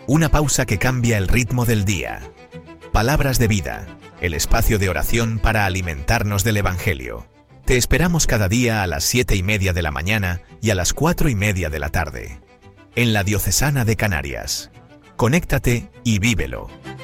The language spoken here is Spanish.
Una pausa que cambia el ritmo del día. Palabras de Vida, el espacio de oración para alimentarnos del Evangelio. Te esperamos cada día a las 7:30 de la mañana y a las 4:30 de la tarde. En la Diocesana de Canarias. Conéctate y vívelo.